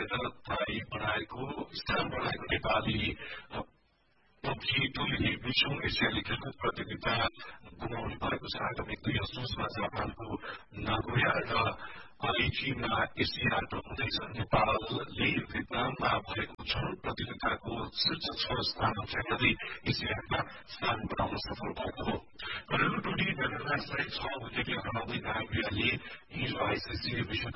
गरेर बनाएको स्थान बनाएको नेपाली टोकी टोली विश्व एसियाली खेलकुद प्रतियोगिता गुमाउनु भएको छ। आगामी 2 असोजमा जापानको नागोया र आइचीमा एसियाड हुँदैछ। नेपालले भियतनाममा भएको छनौट प्रतियोगिताको शीर्ष 6 स्थान गर्दै एसियाडमा स्थान बनाउन सफल भएको हो। घरेलु टोली नेदरल्याण्ड्सलाई 6 विकेटले हराउँदै नागोयाले हिजो आइसिसी विश्वकप